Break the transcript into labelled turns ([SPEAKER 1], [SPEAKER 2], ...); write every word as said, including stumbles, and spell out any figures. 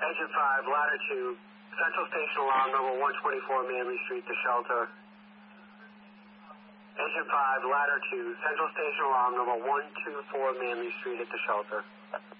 [SPEAKER 1] Agent five, ladder two, Central Station alarm number one twenty-four Manley Street to shelter. Agent five, ladder two, Central Station alarm number one twenty-four Manley Street at the shelter.